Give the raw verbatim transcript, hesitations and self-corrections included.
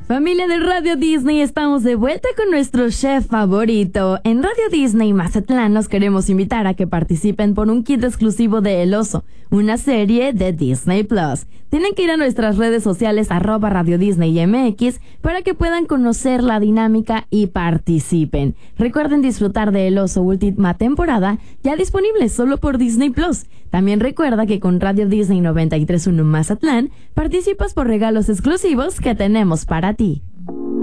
Familia de Radio Disney, estamos de vuelta con nuestro chef favorito. En Radio Disney Mazatlán los queremos invitar a que participen por un kit exclusivo de El Oso, una serie de Disney Plus. Tienen que ir a nuestras redes sociales arroba Radio Disney M X para que puedan conocer la dinámica y participen. Recuerden disfrutar de El Oso última temporada, ya disponible solo por Disney Plus. También recuerda que con Radio Disney noventa y tres punto uno Mazatlán participas por regalos exclusivos que tenemos para ti.